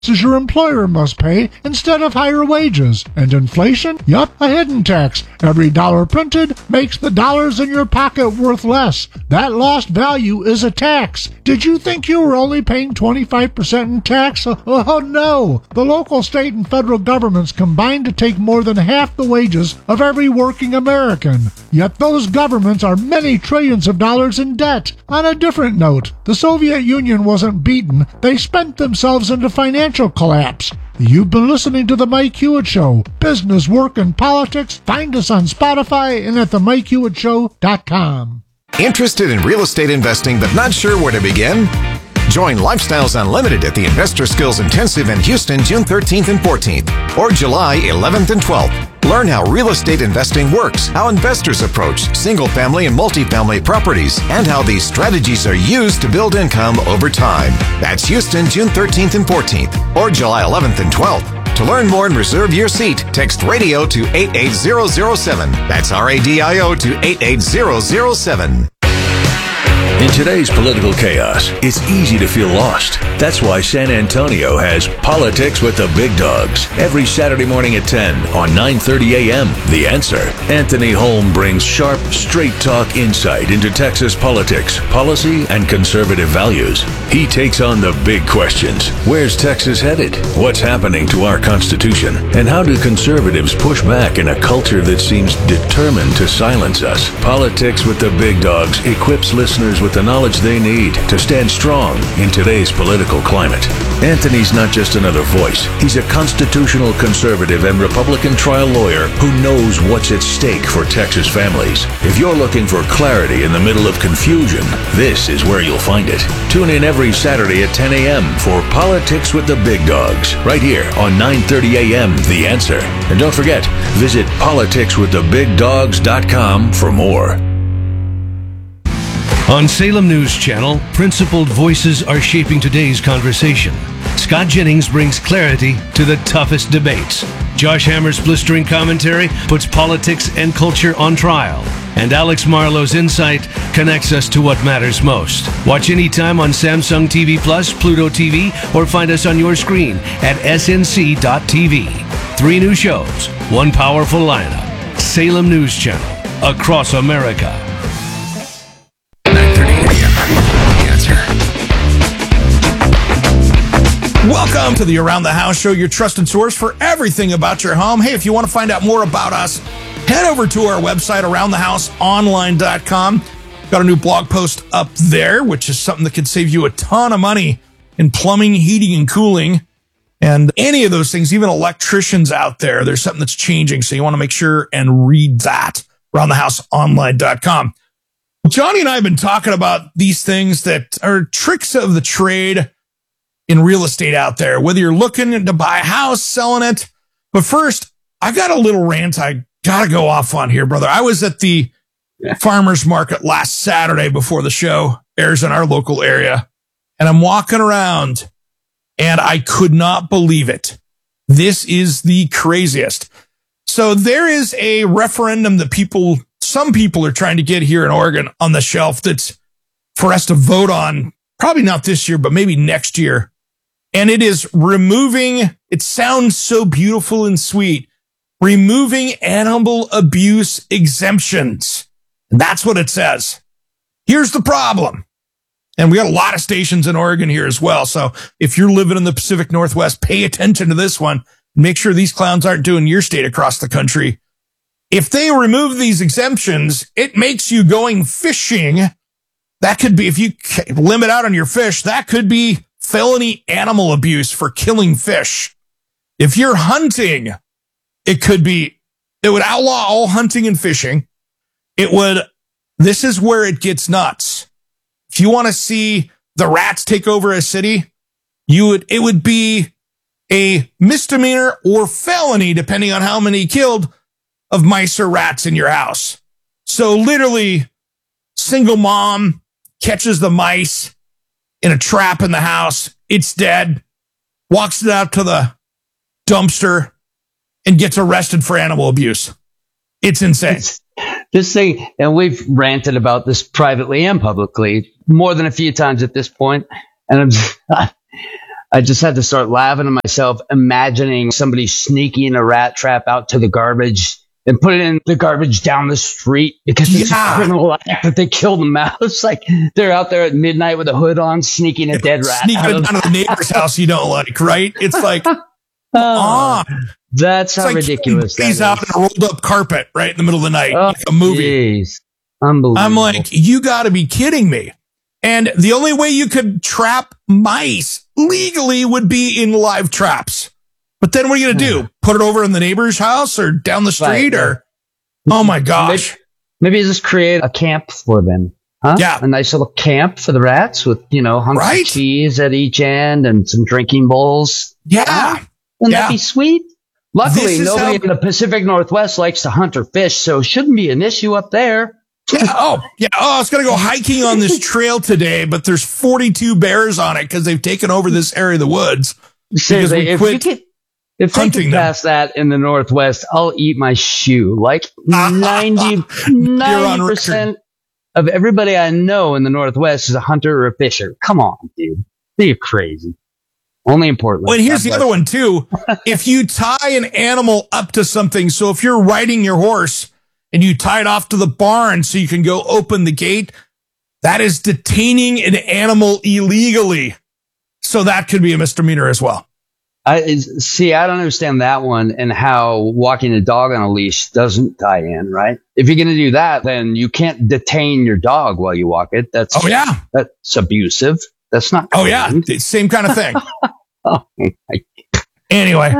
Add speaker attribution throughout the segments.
Speaker 1: taxes your employer must pay instead of higher wages. And inflation? Yup, a hidden tax. Every dollar printed makes the dollars in your pocket worth less. That lost value is a tax. Did you think you were only paying 25% in tax? Oh no! The local, state, and federal governments combine to take more than half the wages of every working American. Yet those governments are many trillions of dollars in debt. On a different note, the Soviet Union wasn't beaten. They spent themselves into financial collapse. You've been listening to The Mike Hewitt Show. Business, work, and politics. Find us on Spotify and at themikehewittShow.com.
Speaker 2: Interested in real estate investing but not sure where to begin? Join Lifestyles Unlimited at the Investor Skills Intensive in Houston, June 13th and 14th, or July 11th and 12th. Learn how real estate investing works, how investors approach single-family and multifamily properties, and how these strategies are used to build income over time. That's Houston, June 13th and 14th, or July 11th and 12th. To learn more and reserve your seat, text RADIO to 88007. That's RADIO to 88007.
Speaker 3: In today's political chaos, it's easy to feel lost. That's why San Antonio has Politics with the Big Dogs every Saturday morning at 10 on 9:30 a.m. The Answer. Anthony Holm brings sharp, straight-talk insight into Texas politics, policy, and conservative values. He takes on the big questions. Where's Texas headed? What's happening to our Constitution? And how do conservatives push back in a culture that seems determined to silence us? Politics with the Big Dogs equips listeners with the knowledge they need to stand strong in today's political climate. Anthony's not just another voice. He's a constitutional conservative and Republican trial lawyer who knows what's at stake for Texas families. If you're looking for clarity in the middle of confusion, this is where you'll find it. Tune in every Saturday at 10 a.m. for Politics with the Big Dogs, right here on 9:30 a.m. The Answer. And don't forget, visit politicswiththebigdogs.com for more.
Speaker 4: On Salem News Channel, principled voices are shaping today's conversation. Scott Jennings brings clarity to the toughest debates. Josh Hammer's blistering commentary puts politics and culture on trial. And Alex Marlowe's insight connects us to what matters most. Watch anytime on Samsung TV Plus, Pluto TV, or find us on your screen at snc.tv. 3 new shows, 1 powerful lineup. Salem News Channel, across America.
Speaker 3: 9:30 a.m. The Answer.
Speaker 5: Welcome to the Around the House Show, your trusted source for everything about your home. Hey, if you want to find out more about us, head over to our website, aroundthehouseonline.com. Got a new blog post up there, which is something that could save you a ton of money in plumbing, heating, and cooling. And any of those things, even electricians out there, there's something that's changing. So you want to make sure and read that, aroundthehouseonline.com. Johnny and I have been talking about these things that are tricks of the trade in real estate out there, whether you're looking to buy a house, selling it. But first, I got a little rant I got to go off on here, brother. I was at the farmer's market last Saturday before the show airs in our local area, and I'm walking around, and I could not believe it. This is the craziest. So there is a referendum that some people are trying to get here in Oregon on the shelf that's for us to vote on, probably not this year, but maybe next year. And it is removing, it sounds so beautiful and sweet, removing animal abuse exemptions. And that's what it says. Here's the problem. And we got a lot of stations in Oregon here as well. So if you're living in the Pacific Northwest, pay attention to this one. Make sure these clowns aren't doing your state across the country. If they remove these exemptions, it makes you going fishing. That could be, if you limit out on your fish, that could be felony animal abuse for killing fish. If you're hunting, it would outlaw all hunting and fishing. This is where it gets nuts. If you want to see the rats take over a city, it would be a misdemeanor or felony, depending on how many you killed, of mice or rats in your house. So literally, single mom catches the mice in a trap in the house. It's dead, walks it out to the dumpster, and gets arrested for animal abuse. It's insane.
Speaker 6: This thing, and we've ranted about this privately and publicly more than a few times at this point. And I just had to start laughing to myself, imagining somebody sneaking a rat trap out to the garbage and put it in the garbage down the street because it's a criminal act that they killed a mouse. Like they're out there at midnight with a hood on, sneaking a dead rat.
Speaker 5: Sneaking it down to the neighbor's house you don't like, right? It's like,
Speaker 6: that's how ridiculous that is.
Speaker 5: He's out in a rolled up carpet right in the middle of the night.
Speaker 6: Oh,
Speaker 5: a movie.
Speaker 6: Geez. Unbelievable.
Speaker 5: I'm like, you got to be kidding me. And the only way you could trap mice legally would be in live traps. But then what are you going to do? Put it over in the neighbor's house or down the street or, oh my gosh.
Speaker 6: Maybe just create a camp for them. Huh?
Speaker 5: Yeah.
Speaker 6: A nice little camp for the rats with, hunks of cheese at each end and some drinking bowls.
Speaker 5: Yeah.
Speaker 6: Wouldn't that be sweet? Luckily, nobody in the Pacific Northwest likes to hunt or fish, so it shouldn't be an issue up there.
Speaker 5: Yeah. Oh, I was going to go hiking on this trail today, but there's 42 bears on it because they've taken over this area of the woods.
Speaker 6: Seriously, if they get past that in the Northwest, I'll eat my shoe. Like 90% of everybody I know in the Northwest is a hunter or a fisher. Come on, dude. You're crazy. Only in Portland.
Speaker 5: Well, here's the other one, too. If you tie an animal up to something, so if you're riding your horse and you tie it off to the barn so you can go open the gate, that is detaining an animal illegally. So that could be a misdemeanor as well.
Speaker 6: I don't understand that one and how walking a dog on a leash doesn't tie in, right? If you're going to do that, then you can't detain your dog while you walk it. That's abusive. That's not clean.
Speaker 5: Oh, yeah. Same kind of thing. Anyway,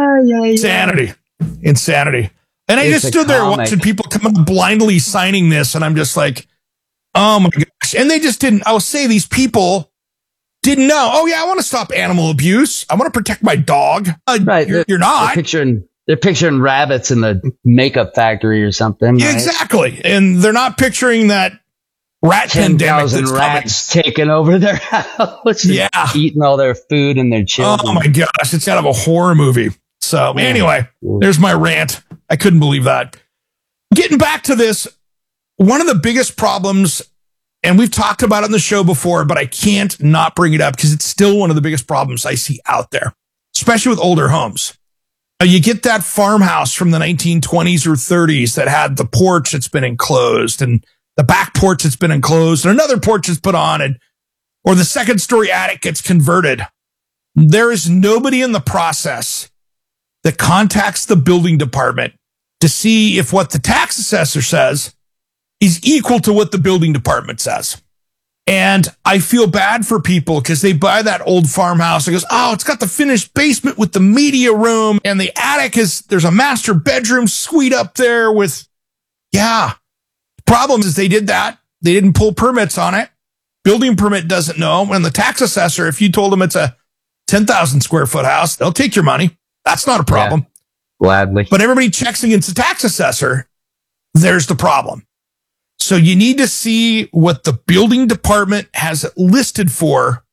Speaker 5: insanity. And I just stood there watching people come up blindly signing this, and I'm just like, oh my gosh. And they just didn't, I'll say these people didn't know. Oh, yeah, I want to stop animal abuse. I want to protect my dog.
Speaker 6: Right.
Speaker 5: You're not.
Speaker 6: They're picturing rabbits in the makeup factory or something.
Speaker 5: Yeah, right? Exactly. And they're not picturing that rat pandemic that's
Speaker 6: rats taking over their house. Eating all their food and their children.
Speaker 5: Oh, my gosh. It's out of a horror movie. So anyway, there's my rant. I couldn't believe that. Getting back to this, one of the biggest problems, and we've talked about it on the show before, but I can't not bring it up because it's still one of the biggest problems I see out there, especially with older homes. You get that farmhouse from the 1920s or 30s that had the porch that's been enclosed and the back porch that's been enclosed and another porch is put on, or the second story attic gets converted. There is nobody in the process that contacts the building department to see if what the tax assessor says is equal to what the building department says. And I feel bad for people because they buy that old farmhouse and goes, oh, it's got the finished basement with the media room and the attic there's a master bedroom suite up there with, The problem is they did that. They didn't pull permits on it. Building permit doesn't know. And the tax assessor, if you told them it's a 10,000 square foot house, they'll take your money. That's not a problem.
Speaker 6: Gladly.
Speaker 5: But everybody checks against the tax assessor. There's the problem. So you need to see what the building department has it listed for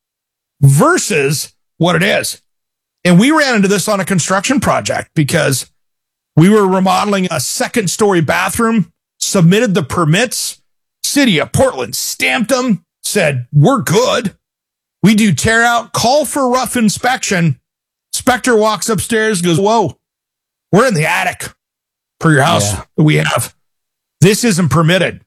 Speaker 5: versus what it is. And we ran into this on a construction project because we were remodeling a second story bathroom, submitted the permits, City of Portland stamped them, said, we're good. We do tear out, call for rough inspection. Inspector walks upstairs, goes, whoa, we're in the attic per your house that we have. This isn't permitted.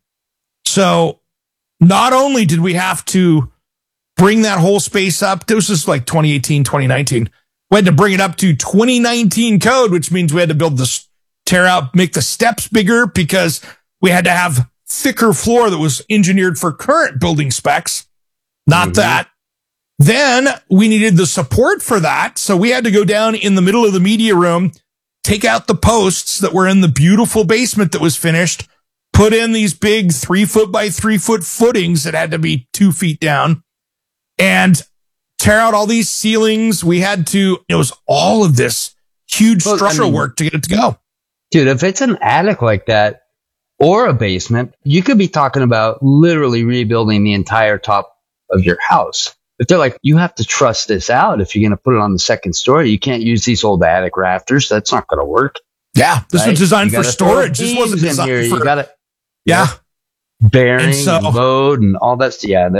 Speaker 5: So not only did we have to bring that whole space up, this was like 2018, 2019. We had to bring it up to 2019 code, which means we had to build this, tear out, make the steps bigger because we had to have thicker floor that was engineered for current building specs. Not that. Then we needed the support for that. So we had to go down in the middle of the media room, take out the posts that were in the beautiful basement that was finished, put in these big 3 foot by 3 foot footings that had to be 2 feet down and tear out all these ceilings. We had to, it was all of this huge structural work to get it to go.
Speaker 6: Dude, if it's an attic like that or a basement, you could be talking about literally rebuilding the entire top of your house. If they're like, you have to truss this out if you're going to put it on the second story. You can't use these old attic rafters. That's not going to work.
Speaker 5: Yeah, this was designed for storage. This wasn't designed for...
Speaker 6: You got it.
Speaker 5: Yeah.
Speaker 6: Bearing and load and all that. Yeah, they'll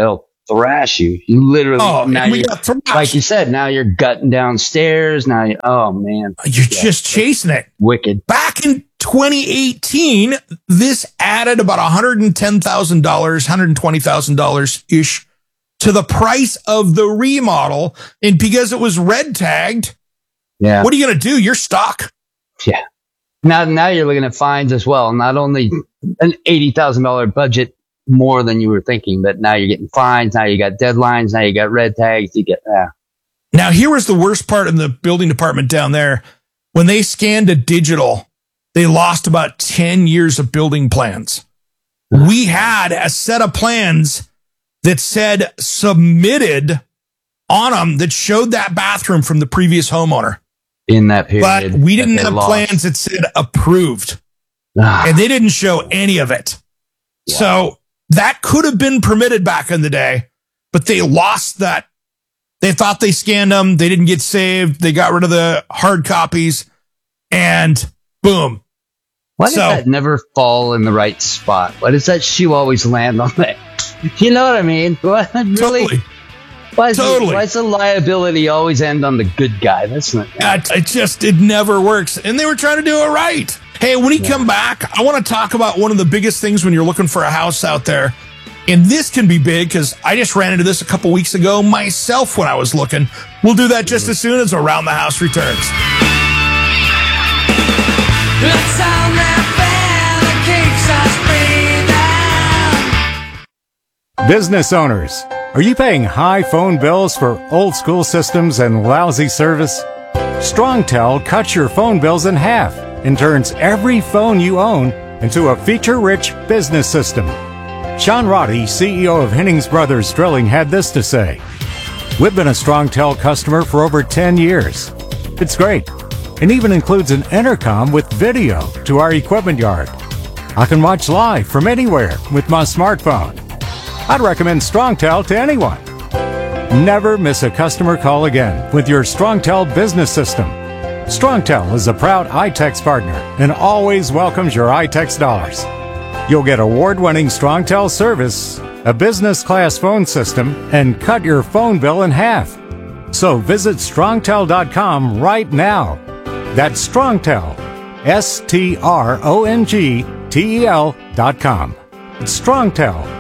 Speaker 6: thrash you. You literally,
Speaker 5: like
Speaker 6: you said, now you're gutting downstairs. Now, oh man,
Speaker 5: you're just chasing it.
Speaker 6: Wicked.
Speaker 5: Back in 2018, this added about $110,000, $120,000 ish to the price of the remodel. And because it was red tagged, what are you going to do? You're stuck.
Speaker 6: Yeah. Now you're looking at fines as well. Not only an $80,000 budget more than you were thinking, but now you're getting fines. Now you got deadlines. Now you got red tags. You get
Speaker 5: Now here was the worst part in the building department down there. When they scanned a digital, they lost about 10 years of building plans. We had a set of plans that said submitted on them that showed that bathroom from the previous homeowner.
Speaker 6: In that period.
Speaker 5: But we didn't have plans that said approved. And they didn't show any of it. Yeah. So that could have been permitted back in the day, but they lost that. They thought they scanned them. They didn't get saved. They got rid of the hard copies and boom.
Speaker 6: Why does that never fall in the right spot? Why does that shoe always land on that? You know what I mean? What, really?
Speaker 5: Totally.
Speaker 6: Why does the liability always end on the good guy? That's not.
Speaker 5: It never works. And they were trying to do it right. Hey, when we come back, I want to talk about one of the biggest things when you're looking for a house out there. And this can be big because I just ran into this a couple weeks ago myself when I was looking. We'll do that just as soon as Around the House returns.
Speaker 7: Let's sound that bell that keeps us breathing.
Speaker 8: Business owners, are you paying high phone bills for old school systems and lousy service? StrongTel cuts your phone bills in half and turns every phone you own into a feature-rich business system. Sean Roddy, CEO of Hennings Brothers Drilling, had this to say. We've been a StrongTel customer for over 10 years. It's great, and even includes an intercom with video to our equipment yard. I can watch live from anywhere with my smartphone. I'd recommend StrongTel to anyone. Never miss a customer call again with your StrongTel business system. StrongTel is a proud iTex partner and always welcomes your iTex dollars. You'll get award-winning StrongTel service, a business-class phone system, and cut your phone bill in half. So visit StrongTel.com right now. That's StrongTel, StrongTel.com. It's StrongTel.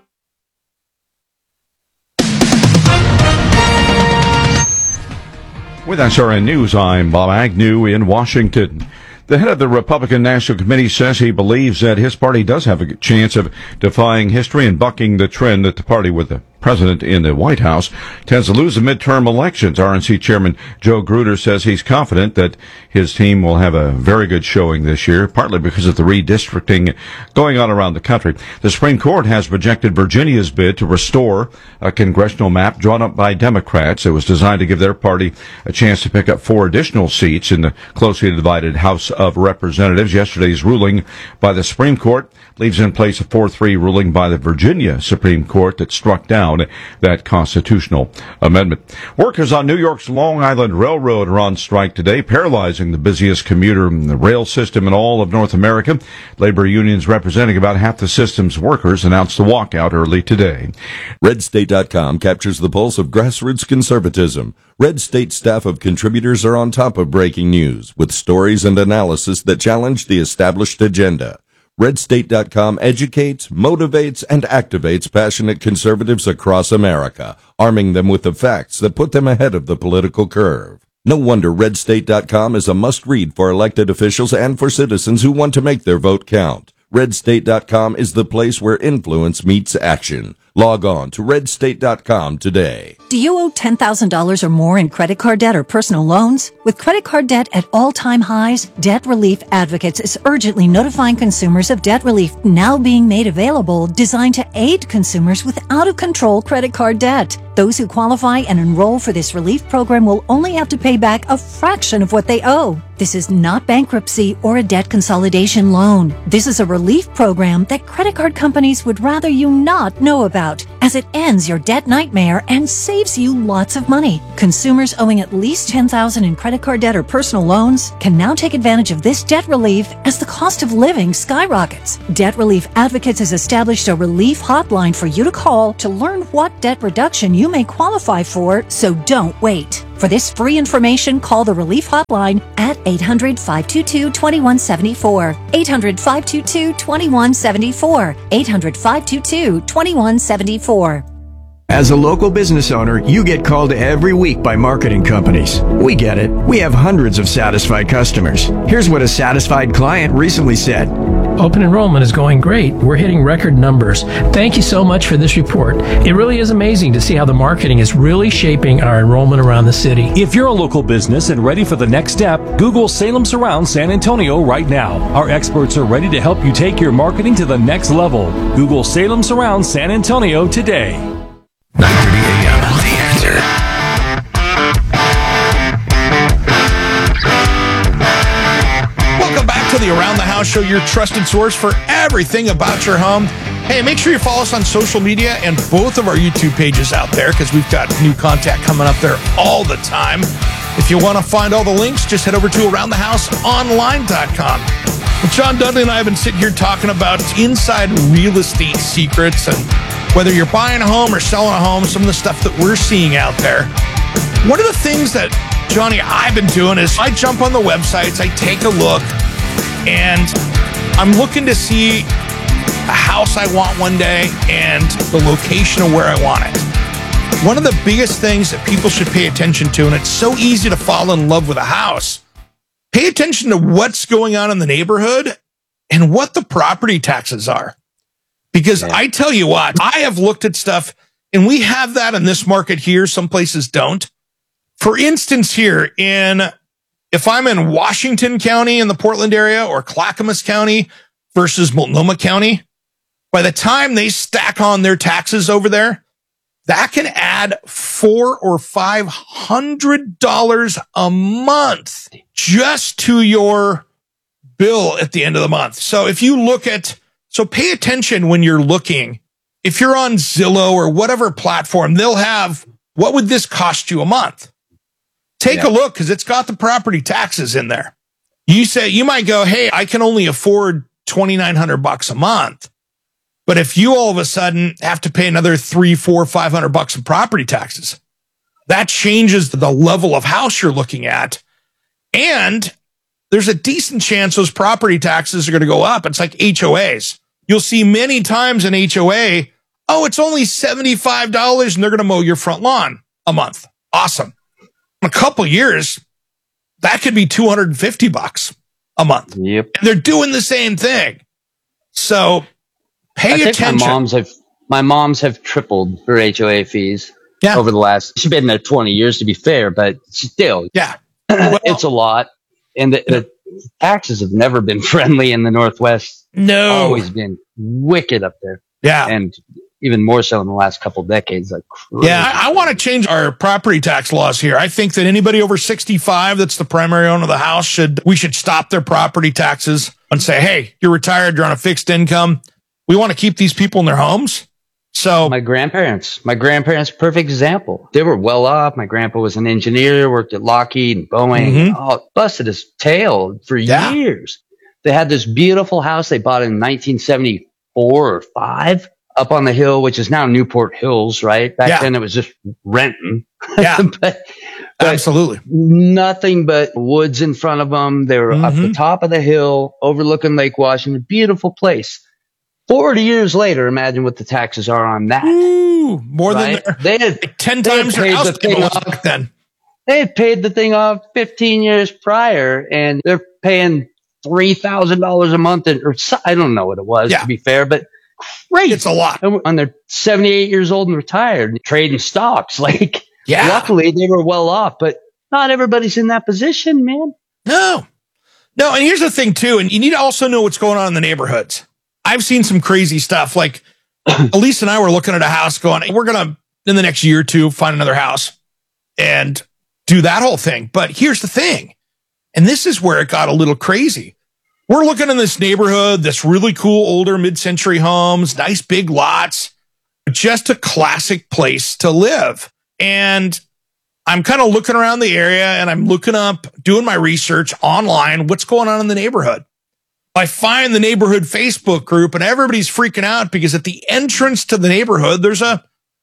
Speaker 9: With SRN News, I'm Bob Agnew in Washington. The head of the Republican National Committee says he believes that his party does have a chance of defying history and bucking the trend that the party with the president in the White House tends to lose the midterm elections. RNC Chairman Joe Gruder says he's confident that his team will have a very good showing this year, partly because of the redistricting going on around the country. The Supreme Court has rejected Virginia's bid to restore a congressional map drawn up by Democrats. It was designed to give their party a chance to pick up 4 additional seats in the closely divided House of Representatives. Yesterday's ruling by the Supreme Court leaves in place a 4-3 ruling by the Virginia Supreme Court that struck down that constitutional amendment. Workers on New York's Long Island Railroad are on strike today, paralyzing the busiest commuter rail system in all of North America. Labor unions representing about half the system's workers announced the walkout early today.
Speaker 10: RedState.com captures the pulse of grassroots conservatism. Red State staff of contributors are on top of breaking news with stories and analysis that challenge the established agenda. RedState.com educates, motivates, and activates passionate conservatives across America, arming them with the facts that put them ahead of the political curve. No wonder RedState.com is a must-read for elected officials and for citizens who want to make their vote count. RedState.com is the place where influence meets action. Log on to RedState.com today.
Speaker 11: Do you owe $10,000 or more in credit card debt or personal loans? With credit card debt at all-time highs, Debt Relief Advocates is urgently notifying consumers of debt relief now being made available, designed to aid consumers with out-of-control credit card debt. Those who qualify and enroll for this relief program will only have to pay back a fraction of what they owe. This is not bankruptcy or a debt consolidation loan. This is a relief program that credit card companies would rather you not know about. out, as it ends your debt nightmare and saves you lots of money. Consumers owing at least $10,000 in credit card debt or personal loans can now take advantage of this debt relief as the cost of living skyrockets. Debt Relief Advocates has established a relief hotline for you to call to learn what debt reduction you may qualify for, so don't wait. For this free information, call the Relief Hotline at 800-522-2174. 800-522-2174. 800-522-2174.
Speaker 12: As a local business owner, you get called every week by marketing companies. We get it. We have hundreds of satisfied customers. Here's what a satisfied client recently said.
Speaker 13: Open enrollment is going great. We're hitting record numbers. Thank you so much for this report. It really is amazing to see how the marketing is really shaping our enrollment around the city.
Speaker 14: If you're a local business and ready for the next step, Google Salem Surround San Antonio right now. Our experts are ready to help you take your marketing to the next level. Google Salem Surround San Antonio today.
Speaker 3: 9:30 a.m. The Answer.
Speaker 5: Welcome back to the Around the House Show, your trusted source for everything about your home. Hey, make sure you follow us on social media and both of our YouTube pages out there, because we've got new content coming up there all the time. If you want to find all the links, just head over to AroundTheHouseOnline.com. Well, John Dudley and I have been sitting here talking about inside real estate secrets, and whether you're buying a home or selling a home, some of the stuff that we're seeing out there. One of the things that, Johnny, I've been doing is I jump on the websites, I take a look, and I'm looking to see a house I want one day and the location of where I want it. One of the biggest things that people should pay attention to, and it's so easy to fall in love with a house, pay attention to what's going on in the neighborhood and what the property taxes are. Because I tell you what, I have looked at stuff, and we have that in this market here. Some places don't. For instance, here if I'm in Washington County in the Portland area or Clackamas County versus Multnomah County, by the time they stack on their taxes over there, that can add $400 or $500 a month just to your bill at the end of the month. So if you look at, so pay attention when you're looking. If you're on Zillow or whatever platform, they'll have, what would this cost you a month? Take a look, because it's got the property taxes in there. You might go, hey, I can only afford $2,900 a month. But if you all of a sudden have to pay another $300, $400, $500 in property taxes, that changes the level of house you're looking at. And there's a decent chance those property taxes are going to go up. It's like HOAs. You'll see many times in HOA, oh, it's only $75 and they're going to mow your front lawn a month. Awesome. In a couple years, that could be $250 a month.
Speaker 6: Yep.
Speaker 5: And they're doing the same thing. So pay attention.
Speaker 6: My moms have tripled her HOA fees over the last, she's been there 20 years to be fair, but still, well, it's a lot. And the taxes have never been friendly in the Northwest.
Speaker 5: No.
Speaker 6: Always been wicked up there.
Speaker 5: Yeah.
Speaker 6: And even more so in the last couple of decades. Like crazy.
Speaker 5: Yeah, I want to change our property tax laws here. I think that anybody over 65 that's the primary owner of the house we should stop their property taxes and say, hey, you're retired, you're on a fixed income. We want to keep these people in their homes. So
Speaker 6: my grandparents, perfect example. They were well off. My grandpa was an engineer, worked at Lockheed and Boeing, busted his tail for years. They had this beautiful house they bought in 1974 or 5 up on the hill, which is now Newport Hills, right? Back then it was just renting.
Speaker 5: Yeah,
Speaker 6: but
Speaker 5: absolutely.
Speaker 6: Nothing but woods in front of them. They were up the top of the hill, overlooking Lake Washington. Beautiful place. 40 years later, imagine what the taxes are on that.
Speaker 5: Ooh, more than
Speaker 6: they had
Speaker 5: 10 times their house back then.
Speaker 6: They had paid the thing off 15 years prior, and they're paying $3,000 a month, or I don't know what it was to be fair, but crazy.
Speaker 5: It's a lot.
Speaker 6: And they're 78 years old and retired, trading stocks. Luckily they were well off, but not everybody's in that position, man.
Speaker 5: No. And here's the thing too, and you need to also know what's going on in the neighborhoods. I've seen some crazy stuff. Like Elise and I were looking at a house going, we're going to, in the next year or two, find another house and do that whole thing. But here's the thing. And this is where it got a little crazy. We're looking in this neighborhood, this really cool older mid-century homes, nice big lots. just a classic place to live. And I'm kind of looking around the area and I'm looking up, doing my research online, what's going on in the neighborhood. I find the neighborhood Facebook group and everybody's freaking out because at the entrance to the neighborhood, there's a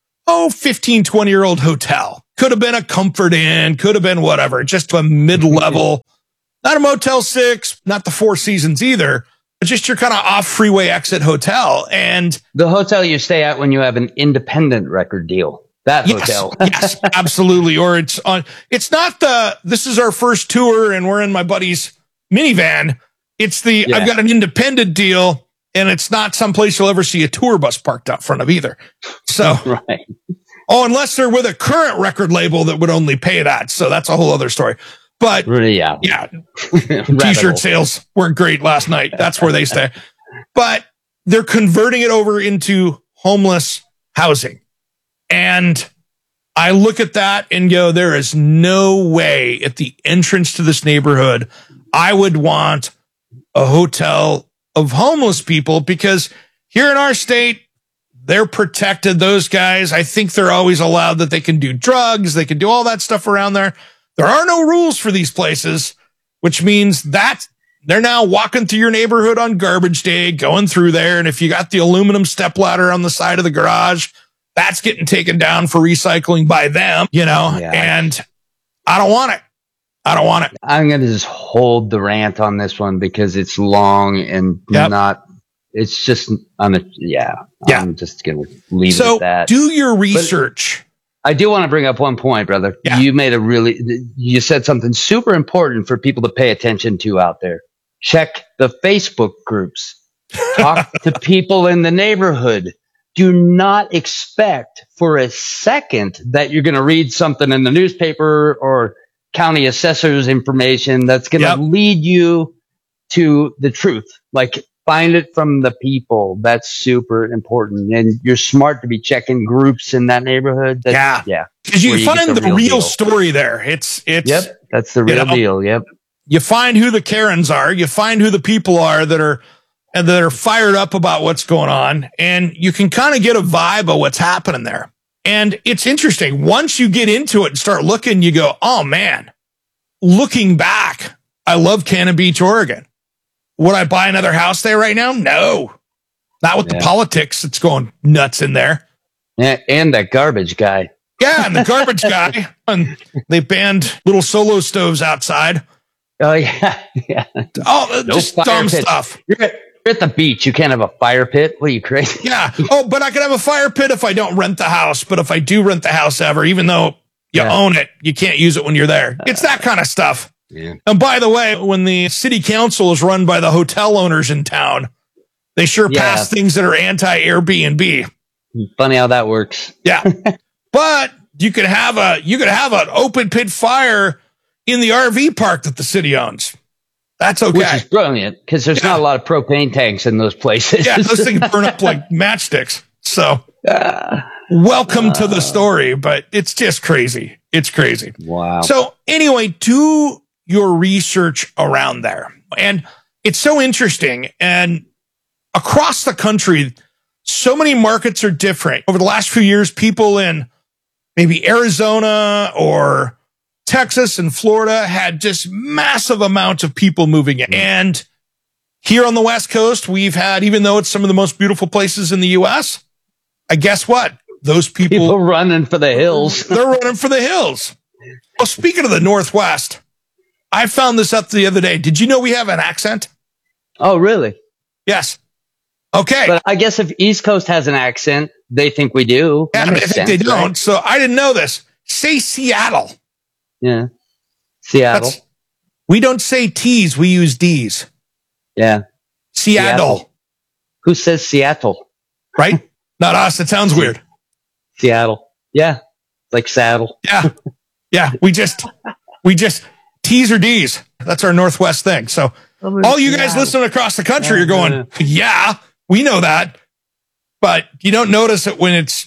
Speaker 5: 15, 20-year-old hotel. Could have been a Comfort Inn, could have been whatever, just a mid-level, not a Motel 6, not the Four Seasons either, but just your kind of off freeway exit hotel. And
Speaker 6: the hotel you stay at when you have an independent record deal. That hotel.
Speaker 5: Yes, absolutely. Or it's not this is our first tour and we're in my buddy's minivan. It's I've got an independent deal and it's not someplace you'll ever see a tour bus parked out front of either. So,
Speaker 6: right.
Speaker 5: Unless they're with a current record label that would only pay that. So that's a whole other story. But yeah. T-shirt sales weren't great last night. That's where they stay. But they're converting it over into homeless housing. And I look at that and go, there is no way at the entrance to this neighborhood I would want a hotel of homeless people, because here in our state, they're protected. Those guys, I think they're always allowed that they can do drugs. They can do all that stuff around there. There are no rules for these places, which means that they're now walking through your neighborhood on garbage day, going through there. And if you got the aluminum stepladder on the side of the garage, that's getting taken down for recycling by them, and I don't want it.
Speaker 6: I'm going to just hold the rant on this one because it's long and it's just, I'm just going to leave it at that.
Speaker 5: So do your research.
Speaker 6: But I do want to bring up one point, brother. Yeah. You said something super important for people to pay attention to out there. Check the Facebook groups. Talk to people in the neighborhood. Do not expect for a second that you're going to read something in the newspaper or county assessor's information that's going to lead you to the truth. Like, find it from the people. That's super important. And you're smart to be checking groups in that neighborhood.
Speaker 5: Because you find the real story there. It's
Speaker 6: that's the real deal. Yep.
Speaker 5: You find who the Karens are. You find who the people are that are fired up about what's going on. And you can kind of get a vibe of what's happening there. And it's interesting. Once you get into it and start looking, you go, oh man, looking back, I love Cannon Beach, Oregon. Would I buy another house there right now? No, not with the politics that's going nuts in there.
Speaker 6: Yeah, and that garbage guy.
Speaker 5: Yeah, and the garbage guy. And they banned little solo stoves outside.
Speaker 6: Oh, yeah.
Speaker 5: Oh, no, just dumb stuff.
Speaker 6: You're at the beach. You can't have a fire pit. What are you, crazy?
Speaker 5: Yeah. Oh, but I can have a fire pit if I don't rent the house. But if I do rent the house ever, even though you own it, you can't use it when you're there. It's that kind of stuff.
Speaker 6: Yeah.
Speaker 5: And by the way, when the city council is run by the hotel owners in town, they sure pass things that are anti-Airbnb.
Speaker 6: Funny how that works.
Speaker 5: Yeah. But you could have an open pit fire in the RV park that the city owns. That's okay.
Speaker 6: Which is brilliant because there's not a lot of propane tanks in those places.
Speaker 5: Yeah, those things burn up like matchsticks. So welcome to the story, but it's just crazy. It's crazy.
Speaker 6: Wow.
Speaker 5: So anyway, do your research around there. And it's so interesting. And across the country, so many markets are different. Over the last few years, people in maybe Arizona or Texas and Florida had just massive amounts of people moving in. And here on the West Coast, we've had, even though it's some of the most beautiful places in the U.S., I guess what? Those people
Speaker 6: running for the hills.
Speaker 5: They're running for the hills. Well, speaking of the Northwest, I found this up the other day. Did you know we have an accent?
Speaker 6: Oh, really?
Speaker 5: Yes. Okay.
Speaker 6: But I guess if East Coast has an accent, they think we do.
Speaker 5: Yeah, I think they don't. Right? So I didn't know this. Say Seattle.
Speaker 6: Yeah. Seattle.
Speaker 5: We don't say T's. We use D's.
Speaker 6: Yeah.
Speaker 5: Seattle.
Speaker 6: Who says Seattle?
Speaker 5: Right? Not us. It sounds weird.
Speaker 6: Seattle. Yeah. Like saddle.
Speaker 5: Yeah. Yeah. We just T's or D's. That's our Northwest thing. So all you guys listening across the country are going, yeah, we know that. But you don't notice it when it's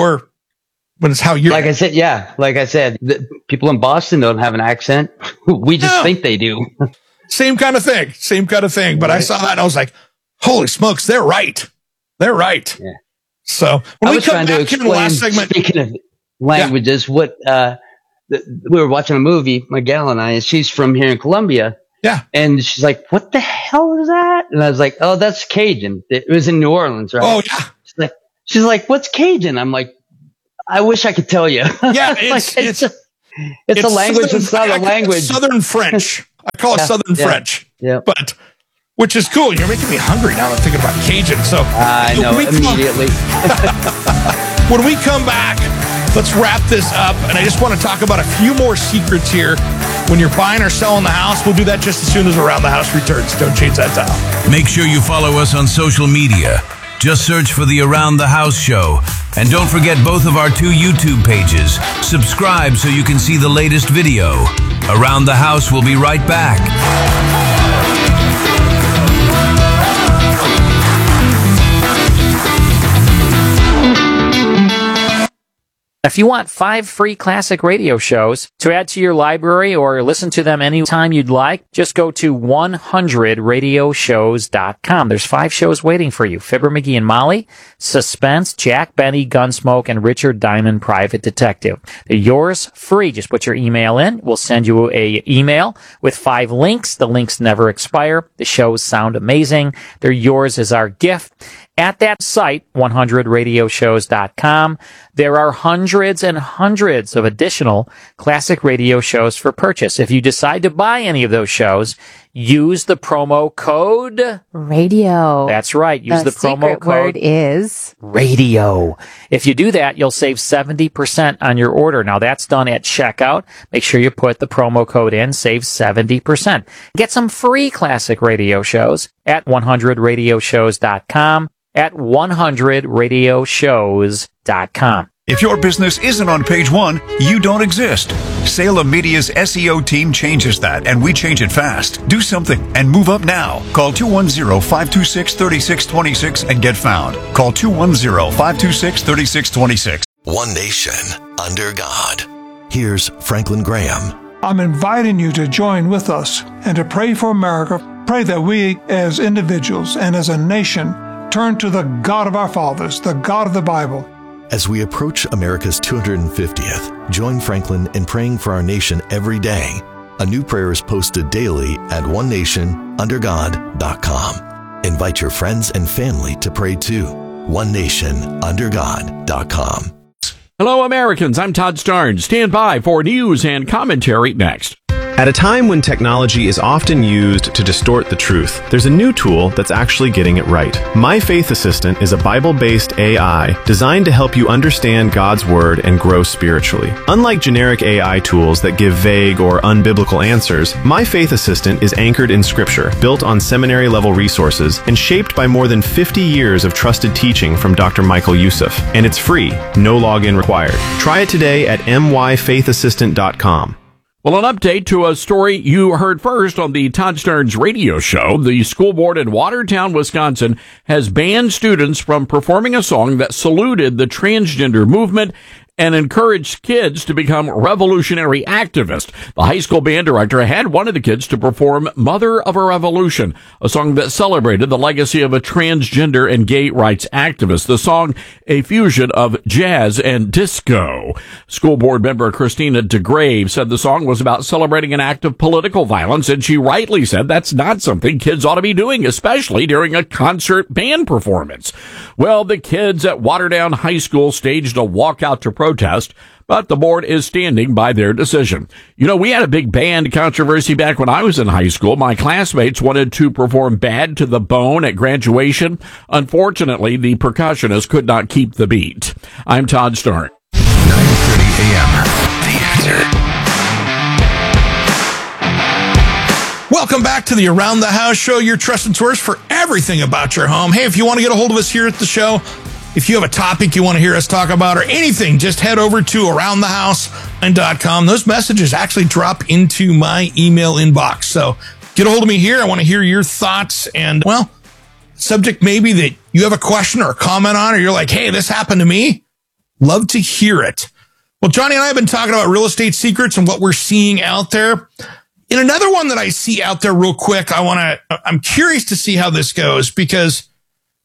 Speaker 5: how you're.
Speaker 6: Like I said, the people in Boston don't have an accent. We just think they do.
Speaker 5: Same kind of thing. But I saw that and I was like, holy smokes, they're right. Yeah. So
Speaker 6: I was trying to explain, speaking of languages, what we were watching a movie, my gal and I, and she's from here in Colombia.
Speaker 5: Yeah.
Speaker 6: And she's like, what the hell is that? And I was like, oh, that's Cajun. It was in New Orleans, right?
Speaker 5: Oh, yeah.
Speaker 6: She's like, what's Cajun? I'm like, I wish I could tell you.
Speaker 5: Yeah,
Speaker 6: it's a language. It's not a language.
Speaker 5: Southern French. I call it Southern French.
Speaker 6: Yeah.
Speaker 5: But, which is cool. You're making me hungry now that I'm thinking about Cajun. So
Speaker 6: I know immediately.
Speaker 5: When we come back, let's wrap this up. And I just want to talk about a few more secrets here. When you're buying or selling the house, we'll do that just as soon as Around the House returns. Don't change that dial.
Speaker 3: Make sure you follow us on social media. Just search for the Around the House Show. And don't forget both of our 2 YouTube pages. Subscribe so you can see the latest video. Around the House will be right back.
Speaker 15: If you want 5 free classic radio shows to add to your library or listen to them anytime you'd like, just go to 100radioshows.com. There's 5 shows waiting for you. Fibber McGee and Molly, Suspense, Jack Benny, Gunsmoke, and Richard Diamond, Private Detective. They're yours free. Just put your email in. We'll send you an email with 5 links. The links never expire. The shows sound amazing. They're yours as our gift. At that site, 100radioshows.com, there are hundreds and hundreds of additional classic radio shows for purchase. If you decide to buy any of those shows, use the promo code
Speaker 16: radio.
Speaker 15: That's right. Use the promo code.
Speaker 16: The word is
Speaker 15: radio. If you do that, you'll save 70% on your order. Now that's done at checkout. Make sure you put the promo code in, save 70%. Get some free classic radio shows at 100radioshows.com. At 100radioshows.com.
Speaker 17: If your business isn't on page 1, you don't exist. Salem Media's SEO team changes that, and we change it fast. Do something and move up now. Call 210-526-3626 and get found. Call 210-526-3626.
Speaker 2: One nation under God. Here's Franklin Graham.
Speaker 18: I'm inviting you to join with us and to pray for America. Pray that we as individuals and as a nation turn to the God of our fathers, the God of the Bible.
Speaker 2: As we approach America's 250th, join Franklin in praying for our nation every day. A new prayer is posted daily at onenationundergod.com. Invite your friends and family to pray too. onenationundergod.com.
Speaker 19: Hello, Americans. I'm Todd Starnes. Stand by for news and commentary next.
Speaker 20: At a time when technology is often used to distort the truth, there's a new tool that's actually getting it right. My Faith Assistant is a Bible-based AI designed to help you understand God's Word and grow spiritually. Unlike generic AI tools that give vague or unbiblical answers, My Faith Assistant is anchored in Scripture, built on seminary-level resources, and shaped by more than 50 years of trusted teaching from Dr. Michael Youssef. And it's free, no login required. Try it today at myfaithassistant.com.
Speaker 19: Well, an update to a story you heard first on the Todd Starnes radio show. The school board in Watertown, Wisconsin, has banned students from performing a song that saluted the transgender movement and encouraged kids to become revolutionary activists. The high school band director had one of the kids to perform Mother of a Revolution, a song that celebrated the legacy of a transgender and gay rights activist. The song, a fusion of jazz and disco. School board member Christina DeGrave said the song was about celebrating an act of political violence, and she rightly said that's not something kids ought to be doing, especially during a concert band performance. Well, the kids at Watertown High School staged a walkout to protest, but the board is standing by their decision. You know, we had a big band controversy back when I was in high school. My classmates wanted to perform Bad to the Bone at graduation. Unfortunately, the percussionist could not keep the beat. I'm Todd Starnes.
Speaker 2: 9:30 a.m. The Answer.
Speaker 5: Welcome back to the Around the House Show, your trusted source for everything about your home. Hey, if you want to get a hold of us here at the show, if you have a topic you want to hear us talk about or anything, just head over to aroundthehouse.com. Those messages actually drop into my email inbox. So get a hold of me here. I want to hear your thoughts and, well, subject maybe that you have a question or a comment on, or you're like, hey, this happened to me. Love to hear it. Well, Johnny and I have been talking about real estate secrets and what we're seeing out there. In another one that I see out there real quick, I'm curious to see how this goes, because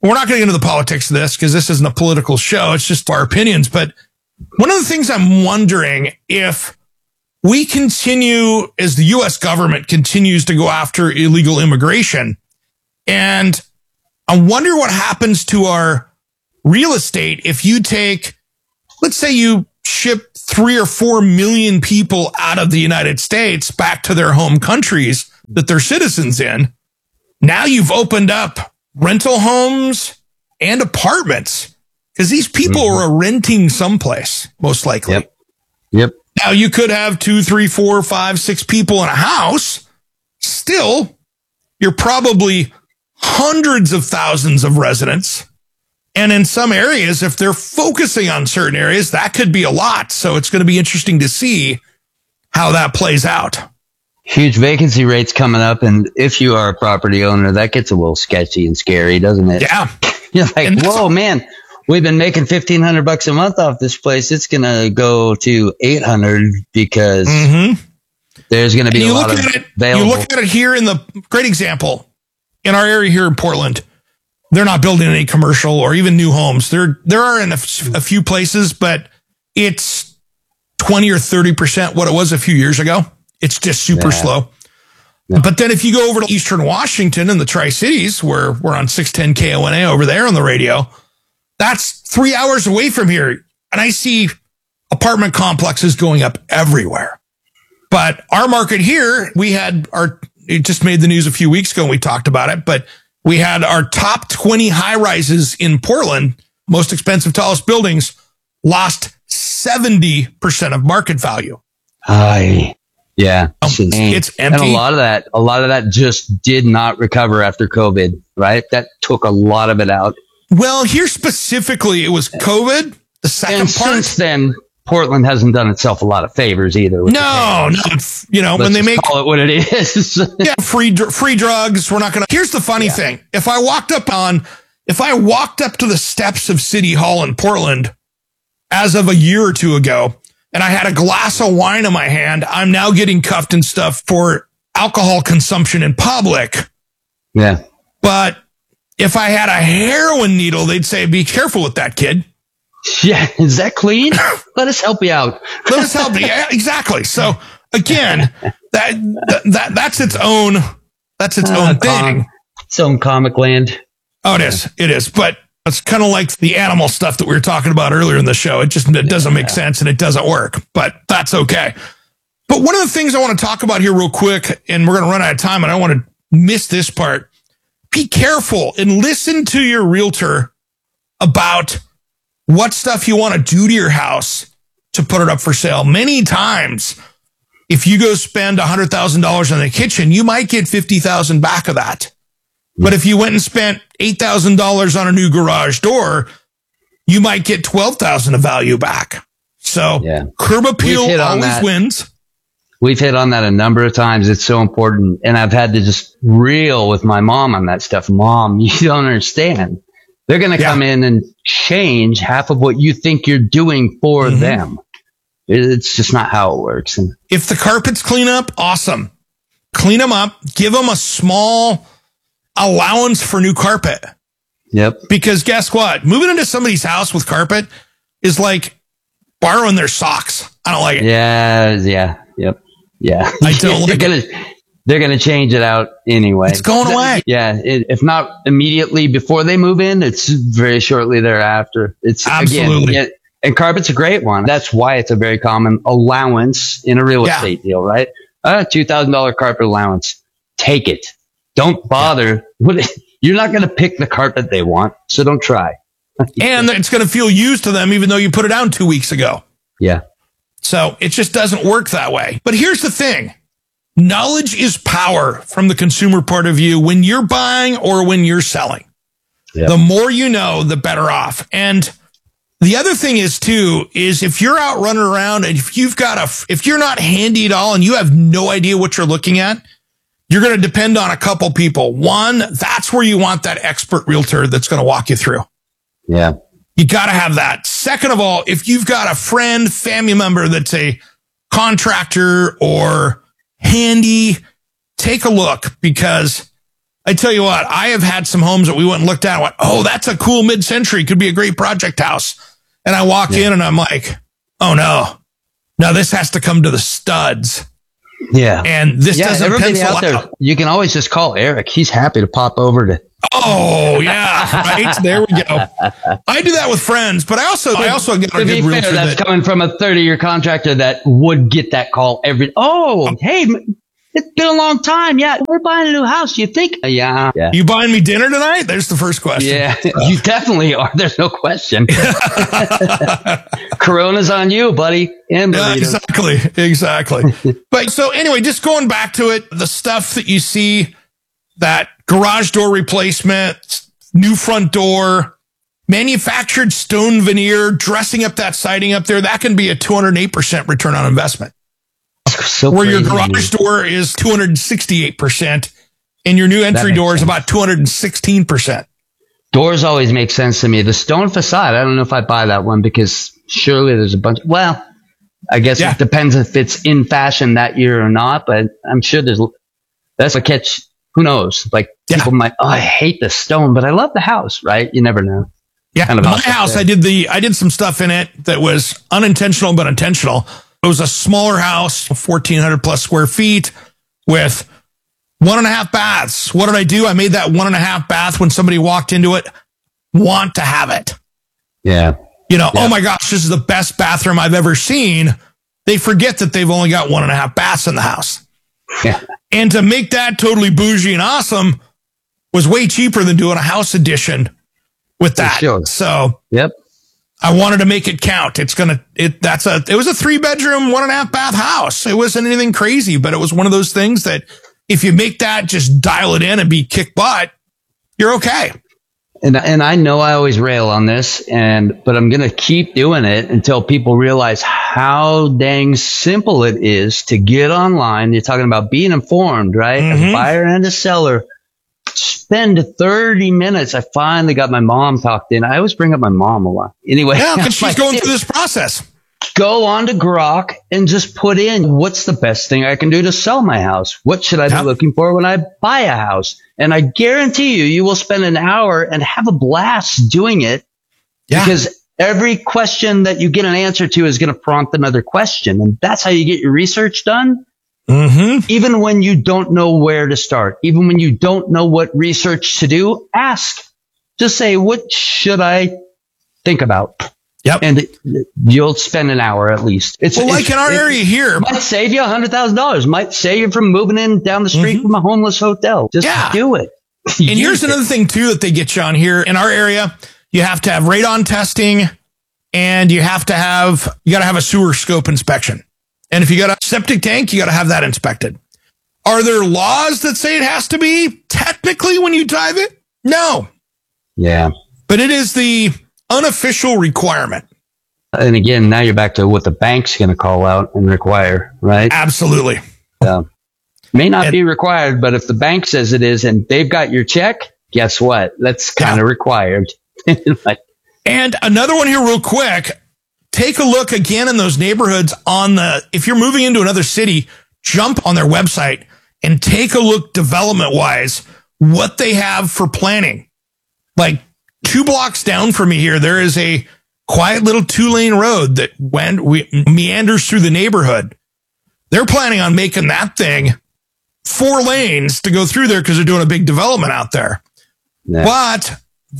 Speaker 5: we're not going to get into the politics of this because this isn't a political show. It's just our opinions. But one of the things I'm wondering, if we continue, as the U.S. government continues to go after illegal immigration, and I wonder what happens to our real estate if you take, let's say you ship 3 or 4 million people out of the United States back to their home countries that they're citizens in. Now you've opened up rental homes and apartments because these people are renting someplace, most likely.
Speaker 6: Yep.
Speaker 5: Now you could have 2, 3, 4, 5, 6 people in a house. Still, you're probably hundreds of thousands of residents. And in some areas, if they're focusing on certain areas, that could be a lot. So it's going to be interesting to see how that plays out.
Speaker 6: Huge vacancy rates coming up. And if you are a property owner, that gets a little sketchy and scary, doesn't it?
Speaker 5: Yeah.
Speaker 6: You're like, whoa, man, we've been making $1,500 a month off this place. It's going to go to $800 because there's going to be a lot of available.
Speaker 5: You look at it here in the great example in our area here in Portland. They're not building any commercial or even new homes. There are in a few places, but it's 20 or 30% what it was a few years ago. It's just super slow. Yeah. But then if you go over to Eastern Washington and the Tri-Cities, where we're on 610 KONA over there on the radio, that's 3 hours away from here. And I see apartment complexes going up everywhere. But our market here, it just made the news a few weeks ago and we talked about it, but we had our top 20 high rises in Portland, most expensive, tallest buildings, lost 70% of market value.
Speaker 6: Yeah.
Speaker 5: It's empty.
Speaker 6: And a lot of that just did not recover after COVID, right? That took a lot of it out.
Speaker 5: Well, here specifically, it was COVID. The second part.
Speaker 6: Since then, Portland hasn't done itself a lot of favors either.
Speaker 5: No. When they
Speaker 6: call it what it is.
Speaker 5: Yeah, free drugs. We're not going to. Here's the funny thing. If I walked up to the steps of City Hall in Portland as of a year or two ago, and I had a glass of wine in my hand, I'm now getting cuffed and stuff for alcohol consumption in public.
Speaker 6: Yeah.
Speaker 5: But if I had a heroin needle, they'd say, be careful with that, kid.
Speaker 6: Yeah, is that clean? Let us help you out.
Speaker 5: Let us help you. Yeah, exactly. So again, that's its own thing.
Speaker 6: Its own comic land.
Speaker 5: Oh, it is. It is. But it's kind of like the animal stuff that we were talking about earlier in the show. It doesn't make sense and it doesn't work, but that's okay. But one of the things I want to talk about here real quick, and we're going to run out of time and I don't want to miss this part. Be careful and listen to your realtor about what stuff you want to do to your house to put it up for sale. Many times, if you go spend $100,000 on the kitchen, you might get $50,000 back of that. But if you went and spent $8,000 on a new garage door, you might get $12,000 of value back. So curb appeal always wins.
Speaker 6: We've hit on that a number of times. It's so important. And I've had to just reel with my mom on that stuff. Mom, you don't understand. They're going to come in and change half of what you think you're doing for them. It's just not how it works. And
Speaker 5: if the carpets clean up, awesome. Clean them up. Give them a small allowance for new carpet.
Speaker 6: Yep.
Speaker 5: Because guess what? Moving into somebody's house with carpet is like borrowing their socks. I don't like it.
Speaker 6: Yeah.
Speaker 5: I don't like it.
Speaker 6: They're going to change it out anyway.
Speaker 5: It's going away.
Speaker 6: Yeah. If not immediately before they move in, it's very shortly thereafter. It's
Speaker 5: absolutely.
Speaker 6: Again, and carpet's a great one. That's why it's a very common allowance in a real estate deal, right? $2,000 carpet allowance. Take it. Don't bother. You're not going to pick the carpet they want, so don't try.
Speaker 5: And it's going to feel used to them even though you put it down 2 weeks ago.
Speaker 6: Yeah.
Speaker 5: So it just doesn't work that way. But here's the thing. Knowledge is power from the consumer point of view when you're buying or when you're selling. Yep. The more you know, the better off. And the other thing is too, is if you're out running around and if you're not handy at all and you have no idea what you're looking at, you're going to depend on a couple people. One, that's where you want that expert realtor that's going to walk you through.
Speaker 6: Yeah.
Speaker 5: You got to have that. Second of all, if you've got a friend, family member that's a contractor or handy, take a look because I tell you what, I have had some homes that we went and looked at and went, oh, that's a cool mid-century. Could be a great project house. And I walk in and I'm like, oh, no. No, this has to come to the studs.
Speaker 6: Yeah.
Speaker 5: And this doesn't
Speaker 6: everybody
Speaker 5: pencil
Speaker 6: out there,
Speaker 5: out.
Speaker 6: you can always just call Eric. He's happy to pop over to.
Speaker 5: Oh, yeah. Right. There we go. I do that with friends, but I also got a
Speaker 6: to
Speaker 5: good
Speaker 6: be fair,
Speaker 5: realtor
Speaker 6: that's coming from a 30-year contractor that would get that call every. Oh, hey, it's been a long time. Yeah, we're buying a new house. You think? Yeah.
Speaker 5: You buying me dinner tonight? There's the first question.
Speaker 6: Yeah, you definitely are. There's no question. Corona's on you, buddy. And
Speaker 5: exactly. But so anyway, just going back to it, the stuff that you see, that garage door replacement, new front door, manufactured stone veneer, dressing up that siding up there, that can be a 208% return on investment. Where your garage door is 268% and your new entry door is about 216%.
Speaker 6: Doors always make sense to me. The stone facade, I don't know if I buy that one because surely there's a bunch. Well, I guess it depends if it's in fashion that year or not, but I'm sure that's a catch. Who knows? Like people might, I hate the stone, but I love the house, right? You never know.
Speaker 5: Yeah. My house, I did some stuff in it that was unintentional, but intentional. It was a smaller house, 1,400 plus square feet with 1.5 baths. What did I do? I made that 1.5 bath when somebody walked into it want to have it.
Speaker 6: Yeah.
Speaker 5: Oh my gosh, this is the best bathroom I've ever seen. They forget that they've only got 1.5 baths in the house.
Speaker 6: Yeah.
Speaker 5: And to make that totally bougie and awesome was way cheaper than doing a house addition with that.
Speaker 6: Sure.
Speaker 5: So
Speaker 6: yep.
Speaker 5: I wanted to make it count. It was a 3-bedroom, 1.5 bath house. It wasn't anything crazy, but it was one of those things that if you make that, just dial it in and be kick butt, you're okay.
Speaker 6: And I know I always rail on this, but I'm going to keep doing it until people realize how dang simple it is to get online. You're talking about being informed, right? As a buyer and a seller. Spend 30 minutes. I finally got my mom talked in. I always bring up my mom a lot. Anyway.
Speaker 5: Yeah, because she's going through this process.
Speaker 6: Go on to Grok and just put in what's the best thing I can do to sell my house? What should I be looking for when I buy a house? And I guarantee you will spend an hour and have a blast doing it. Yeah. Because every question that you get an answer to is going to prompt another question. And that's how you get your research done. Even when you don't know where to start, even when you don't know what research to do, ask. Just say, what should I think about?
Speaker 5: Yep.
Speaker 6: And you'll spend an hour at least.
Speaker 5: In our area here.
Speaker 6: Might save you $100,000. Might save you from moving in down the street from a homeless hotel. Just do it.
Speaker 5: And here's another thing, too, that they get you on here. In our area, you have to have radon testing and you got to have a sewer scope inspection. And if you got a septic tank, you got to have that inspected. Are there laws that say it has to be technically when you drive it? No.
Speaker 6: Yeah.
Speaker 5: But it is the unofficial requirement.
Speaker 6: And again, now you're back to what the bank's going to call out and require, right?
Speaker 5: Absolutely.
Speaker 6: May not be required, but if the bank says it is and they've got your check, guess what? That's kind of required.
Speaker 5: And another one here real quick. Take a look again in those neighborhoods if you're moving into another city, jump on their website and take a look development wise, what they have for planning. Like 2 blocks down from me here, there is a quiet little 2-lane road that meanders through the neighborhood. They're planning on making that thing 4 lanes to go through there because they're doing a big development out there. Yeah. But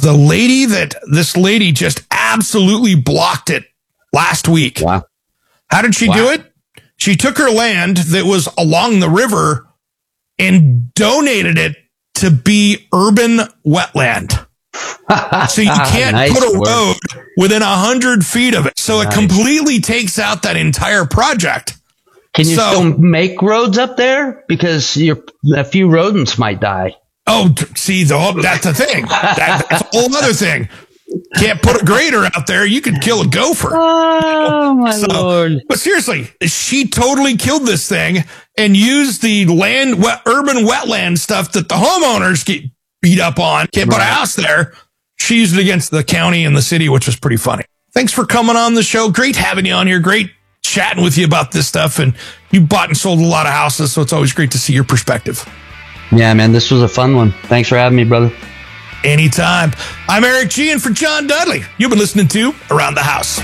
Speaker 5: this lady just absolutely blocked it last week.
Speaker 6: Wow.
Speaker 5: How did she do it? She took her land that was along the river and donated it to be urban wetland. So you can't put a road within 100 feet of it. So it completely takes out that entire project.
Speaker 6: Can you still make roads up there? Because a few rodents might die.
Speaker 5: Oh, see, that's the thing. That's a whole other thing. Can't put a grader out there. You could kill a gopher.
Speaker 6: Oh, my Lord.
Speaker 5: But seriously, she totally killed this thing and used the urban wetland stuff that the homeowners get beat up on. Can't put a house there. She used it against the county and the city, which was pretty funny. Thanks for coming on the show. Great having you on here. Great chatting with you about this stuff. And you bought and sold a lot of houses, so it's always great to see your perspective.
Speaker 6: Yeah, man, this was a fun one. Thanks for having me, brother.
Speaker 5: Anytime. I'm Eric G. and for John Dudley. You've been listening to Around the House.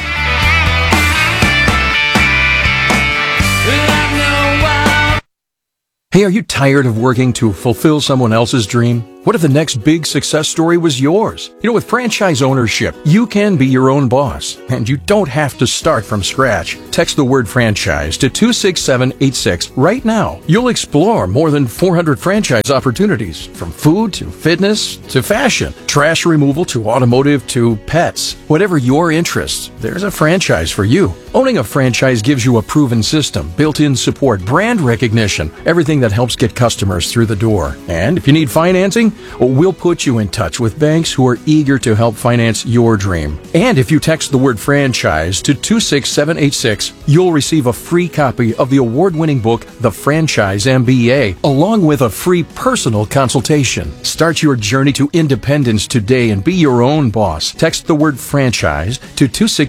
Speaker 21: Hey, are you tired of working to fulfill someone else's dream? What if the next big success story was yours? You know, with franchise ownership, you can be your own boss, and you don't have to start from scratch. Text the word franchise to 26786 right now. You'll explore more than 400 franchise opportunities, from food to fitness to fashion, trash removal to automotive to pets. Whatever your interests, there's a franchise for you. Owning a franchise gives you a proven system, built-in support, brand recognition, everything that helps get customers through the door. And if you need financing, we'll put you in touch with banks who are eager to help finance your dream. And if you text the word franchise to 26786, you'll receive a free copy of the award-winning book, The Franchise MBA, along with a free personal consultation. Start your journey to independence today and be your own boss. Text the word franchise to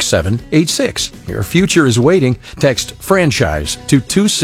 Speaker 21: 26786. Your future is waiting. Text franchise to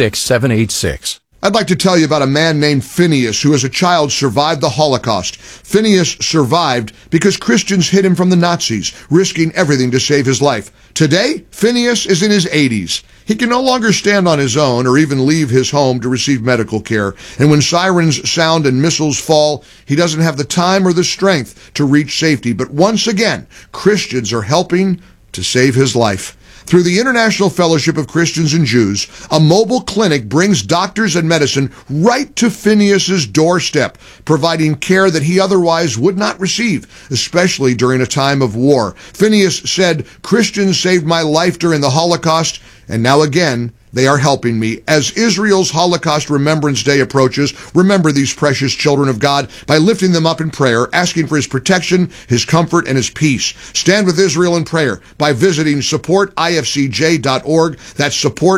Speaker 21: 26786.
Speaker 22: I'd like to tell you about a man named Phineas who as a child survived the Holocaust. Phineas survived because Christians hid him from the Nazis, risking everything to save his life. Today, Phineas is in his 80s. He can no longer stand on his own or even leave his home to receive medical care. And when sirens sound and missiles fall, he doesn't have the time or the strength to reach safety. But once again, Christians are helping to save his life. Through the International Fellowship of Christians and Jews, a mobile clinic brings doctors and medicine right to Phineas's doorstep, providing care that he otherwise would not receive, especially during a time of war. Phineas said, "Christians saved my life during the Holocaust, and now again, they are helping me." As Israel's Holocaust Remembrance Day approaches, remember these precious children of God by lifting them up in prayer, asking for his protection, his comfort, and his peace. Stand with Israel in prayer by visiting supportifcj.org. That's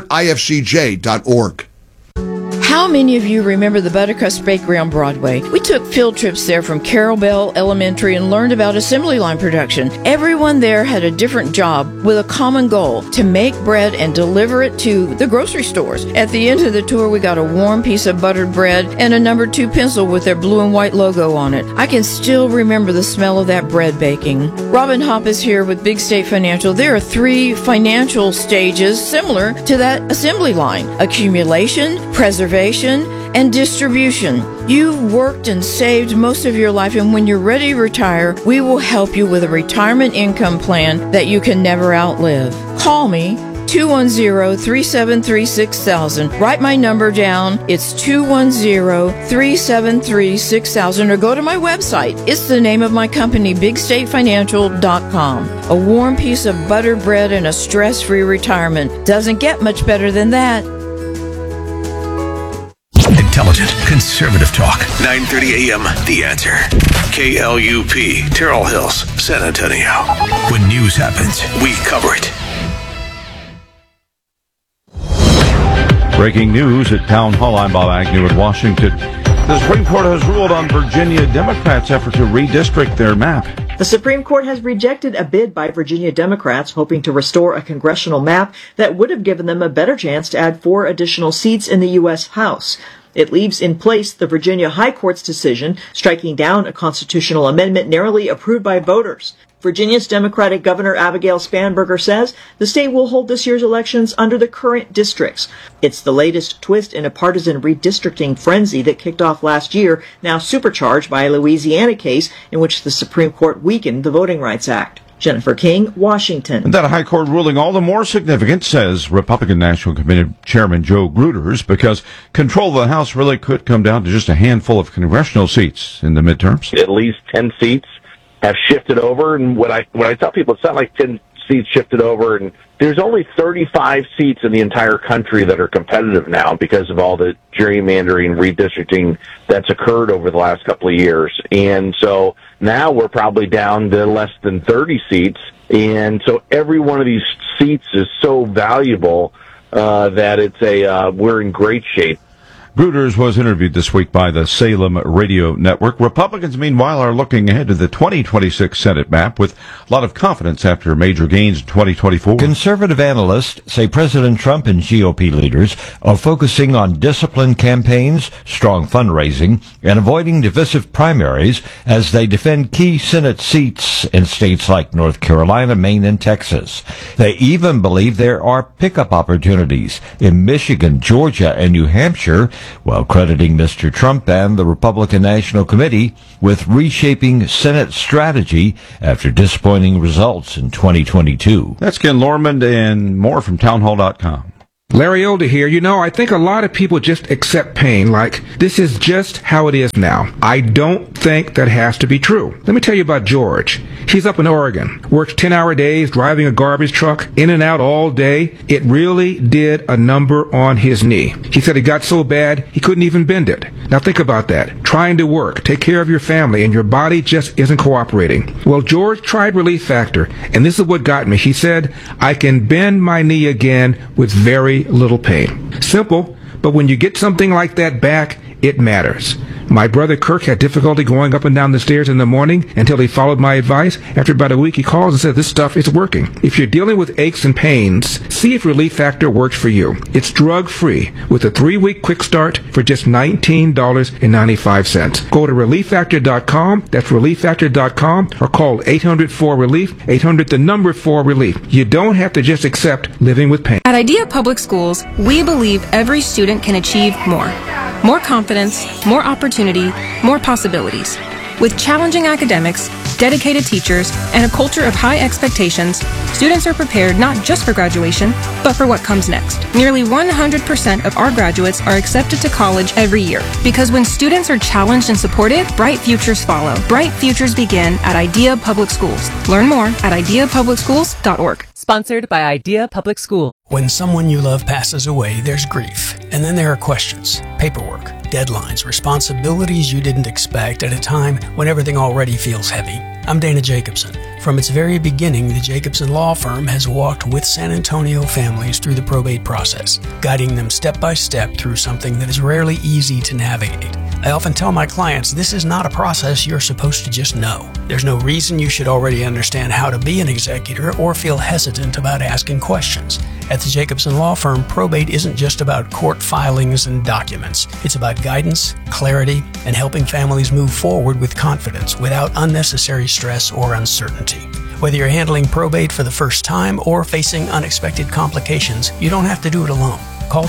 Speaker 22: supportifcj.org.
Speaker 23: How many of you remember the Buttercrust Bakery on Broadway? We took field trips there from Carol Bell Elementary and learned about assembly line production. Everyone there had a different job with a common goal, to make bread and deliver it to the grocery stores. At the end of the tour, we got a warm piece of buttered bread and a number 2 pencil with their blue and white logo on it. I can still remember the smell of that bread baking. Robin Hopp is here with Big State Financial. There are 3 financial stages similar to that assembly line: accumulation, preservation, and distribution. You've worked and saved most of your life, and when you're ready to retire, we will help you with a retirement income plan that you can never outlive. Call me, 210-373-6000. Write my number down. It's 210-373-6000, or go to my website. It's the name of my company, BigStateFinancial.com. A warm piece of buttered bread and a stress-free retirement. Doesn't get much better than that.
Speaker 24: Intelligent, conservative talk. 9:30 a.m. The Answer. KLUP, Terrell Hills, San Antonio. When news happens, we cover it.
Speaker 9: Breaking news at Town Hall. I'm Bob Agnew in Washington. The Supreme Court has ruled on Virginia Democrats' effort to redistrict their map.
Speaker 25: The Supreme Court has rejected a bid by Virginia Democrats hoping to restore a congressional map that would have given them a better chance to add 4 additional seats in the U.S. House. It leaves in place the Virginia High Court's decision striking down a constitutional amendment narrowly approved by voters. Virginia's Democratic Governor Abigail Spanberger says the state will hold this year's elections under the current districts. It's the latest twist in a partisan redistricting frenzy that kicked off last year, now supercharged by a Louisiana case in which the Supreme Court weakened the Voting Rights Act. Jennifer King, Washington.
Speaker 9: And that High Court ruling all the more significant, says Republican National Committee Chairman Joe Gruters, because control of the House really could come down to just a handful of congressional seats in the midterms.
Speaker 26: At least 10 seats have shifted over, and when I tell people it's not like 10 seats shifted over, and there's only 35 seats in the entire country that are competitive now because of all the gerrymandering, redistricting that's occurred over the last couple of years. And so now we're probably down to less than 30 seats, and so every one of these seats is so valuable that we're in great shape.
Speaker 9: Gruters was interviewed this week by the Salem Radio Network. Republicans, meanwhile, are looking ahead to the 2026 Senate map with a lot of confidence after major gains in 2024.
Speaker 1: Conservative analysts say President Trump and GOP leaders are focusing on disciplined campaigns, strong fundraising, and avoiding divisive primaries as they defend key Senate seats in states like North Carolina, Maine, and Texas. They even believe there are pickup opportunities in Michigan, Georgia, and New Hampshire, while crediting Mr. Trump and the Republican National Committee with reshaping Senate strategy after disappointing results in 2022.
Speaker 9: That's Ken Lormond and more from townhall.com.
Speaker 4: Larry Older here. You know, I think a lot of people just accept pain like this is just how it is now. I don't think that has to be true. Let me tell you about George. He's up in Oregon, works 10-hour days, driving a garbage truck, in and out all day. It really did a number on his knee. He said it got so bad he couldn't even bend it. Now think about that. Trying to work, take care of your family, and your body just isn't cooperating. Well, George tried Relief Factor, and this is what got me. He said, I can bend my knee again with very little pain. Simple, but when you get something like that back, it matters. My brother Kirk had difficulty going up and down the stairs in the morning until he followed my advice. After about a week, he calls and says, this stuff is working. If you're dealing with aches and pains, see if Relief Factor works for you. It's drug-free with a 3-week quick start for just $19.95. Go to ReliefFactor.com. That's ReliefFactor.com, or call 800-4-RELIEF, 800-4-RELIEF. You don't have to just accept living with pain.
Speaker 7: At Idea Public Schools, we believe every student can achieve more. More confidence, more opportunity, more possibilities. With challenging academics, dedicated teachers, and a culture of high expectations, students are prepared not just for graduation, but for what comes next. Nearly 100% of our graduates are accepted to college every year. Because when students are challenged and supported, bright futures follow. Bright futures begin at Idea Public Schools. Learn more at ideapublicschools.org.
Speaker 8: Sponsored by Idea Public School.
Speaker 10: When someone you love passes away, there's grief. And then there are questions, paperwork, deadlines, responsibilities you didn't expect at a time when everything already feels heavy. I'm Dana Jacobson. From its very beginning, the Jacobson Law Firm has walked with San Antonio families through the probate process, guiding them step by step through something that is rarely easy to navigate. I often tell my clients this is not a process you're supposed to just know. There's no reason you should already understand how to be an executor or feel hesitant about asking questions. At the Jacobson Law Firm, probate isn't just about court filings and documents. It's about guidance, clarity, and helping families move forward with confidence without unnecessary stress or uncertainty. Whether you're handling probate for the first time or facing unexpected complications, you don't have to do it alone. Call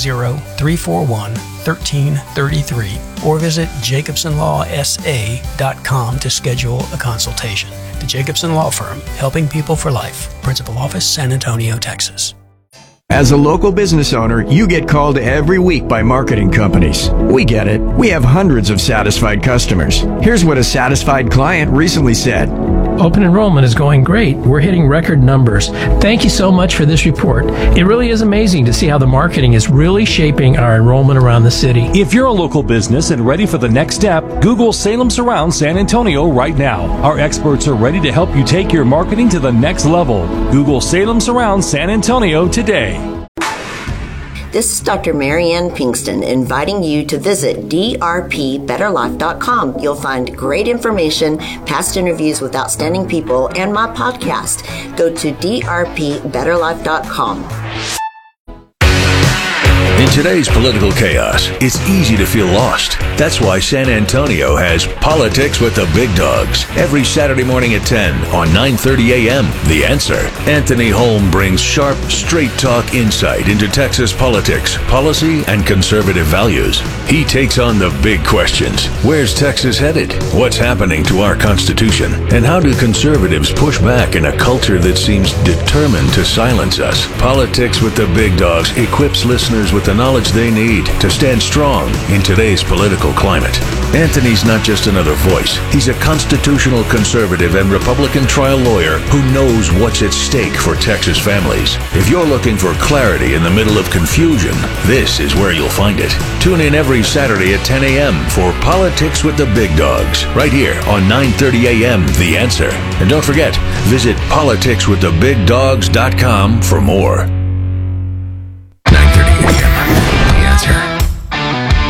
Speaker 10: 210-341-1333 or visit jacobsonlawsa.com to schedule a consultation. The Jacobson Law Firm, helping people for life. Principal Office, San Antonio, Texas.
Speaker 12: As a local business owner, you get called every week by marketing companies. We get it. We have hundreds of satisfied customers. Here's what a satisfied client recently said.
Speaker 13: Open enrollment is going great. We're hitting record numbers. Thank you so much for this report. It really is amazing to see how the marketing is really shaping our enrollment around the city.
Speaker 14: If you're a local business and ready for the next step, Google Salem Surround San Antonio right now. Our experts are ready to help you take your marketing to the next level. Google Salem Surround San Antonio today.
Speaker 11: This is Dr. Marianne Pinkston inviting you to visit drpbetterlife.com. You'll find great information, past interviews with outstanding people, and my podcast. Go to drpbetterlife.com.
Speaker 3: In today's political chaos, it's easy to feel lost. That's why San Antonio has Politics with the Big Dogs every Saturday morning at 10 on 9:30 a.m. The Answer. Anthony Holm brings sharp, straight-talk insight into Texas politics, policy, and conservative values. He takes on the big questions. Where's Texas headed? What's happening to our Constitution? And how do conservatives push back in a culture that seems determined to silence us? Politics with the Big Dogs equips listeners with the knowledge they need to stand strong in today's political climate. Anthony's not just another voice. He's a constitutional conservative and Republican trial lawyer who knows what's at stake for Texas families. If you're looking for clarity in the middle of confusion, this is where you'll find it. Tune in every Saturday at 10 a.m. for Politics with the Big Dogs, right here on 9:30 a.m. The Answer. And don't forget, visit politicswiththebigdogs.com for more. 9:30 a.m. The Answer.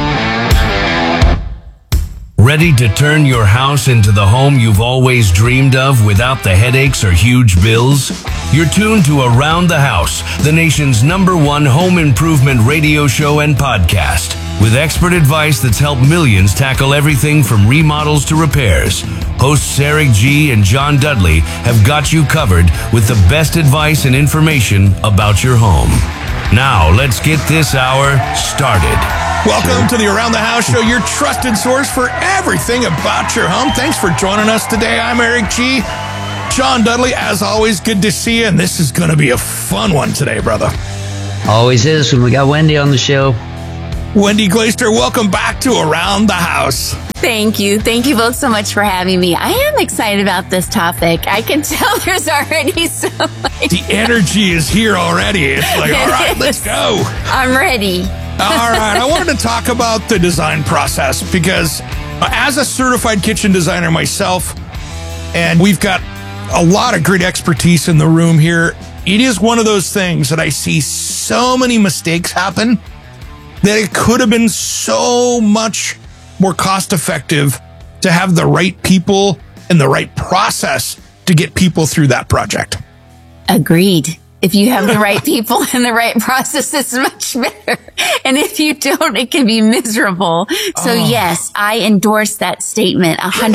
Speaker 15: Ready to turn your house into the home you've always dreamed of without the headaches or huge bills? You're tuned to Around the House, the nation's #1 home improvement radio show and podcast, with expert advice that's helped millions tackle everything from remodels to repairs. Hosts Eric G. and John Dudley have got you covered with the best advice and information about your home. Now, let's get this hour started.
Speaker 5: Welcome to the Around the House Show, your trusted source for everything about your home. Thanks for joining us today. I'm Eric G. John Dudley, as always, good to see you. And this is going to be a fun one today, brother.
Speaker 6: Always is when we got Wendy on the show.
Speaker 5: Wendy Glaister, welcome back to Around the House.
Speaker 16: Thank you. Thank you both so much for having me. I am excited about this topic. I can tell there's already so much.
Speaker 5: The energy is here already. It's like, all right, let's go.
Speaker 16: I'm ready.
Speaker 5: All right. I wanted to talk about the design process because as a certified kitchen designer myself, and we've got a lot of great expertise in the room here, it is one of those things that I see so many mistakes happen that it could have been so much more cost effective to have the right people and the right process to get people through that project.
Speaker 16: Agreed. If you have the right people and the right process, it's much better. And if you don't, it can be miserable. So yes, I endorse that statement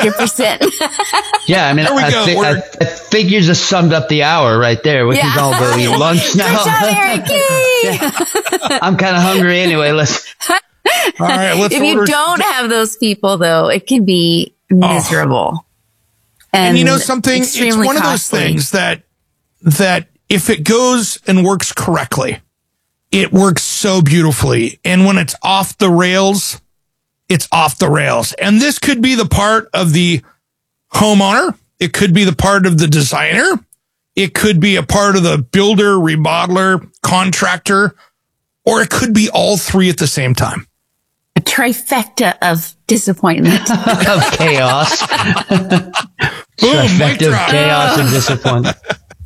Speaker 16: 100%.
Speaker 6: Yeah, I mean, I think you just summed up the hour right there. We can all go eat lunch now.
Speaker 16: Good job, Eric.
Speaker 6: Yeah. I'm kind of hungry anyway. All
Speaker 5: right, let's
Speaker 16: If you don't have those people, though, it can be miserable.
Speaker 5: And you know something? It's one of those things that if it goes and works correctly, it works so beautifully. And when it's off the rails, it's off the rails. And this could be the part of the homeowner. It could be the part of the designer. It could be a part of the builder, remodeler, contractor, or it could be all three at the same time.
Speaker 16: A trifecta of disappointment.
Speaker 6: Of chaos.
Speaker 5: Boom,
Speaker 6: of chaos and disappointment.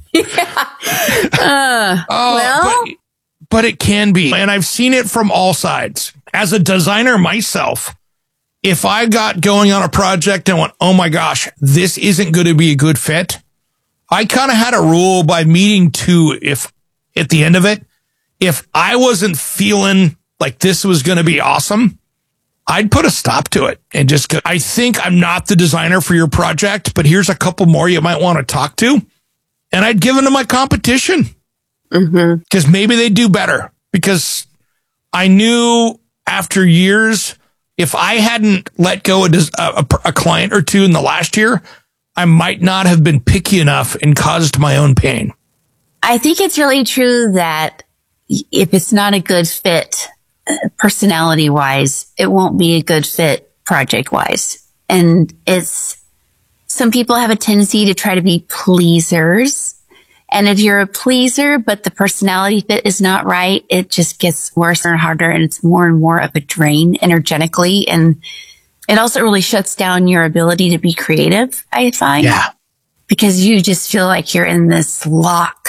Speaker 5: But it can be. And I've seen it from all sides. As a designer myself, if I got going on a project and went, oh my gosh, this isn't going to be a good fit, I kind of had a rule by meeting two, if at the end of it, if I wasn't feeling like this was going to be awesome, I'd put a stop to it and just go, I think I'm not the designer for your project, but here's a couple more you might want to talk to. And I'd give them to my competition because maybe they do better, because I knew after years, if I hadn't let go of a client or two in the last year, I might not have been picky enough and caused my own pain.
Speaker 16: I think it's really true that if it's not a good fit, personality wise, it won't be a good fit project wise. And some people have a tendency to try to be pleasers. And if you're a pleaser, but the personality fit is not right, it just gets worse and harder. And it's more and more of a drain energetically. And it also really shuts down your ability to be creative, I find.
Speaker 5: Yeah.
Speaker 16: Because you just feel like you're in this lock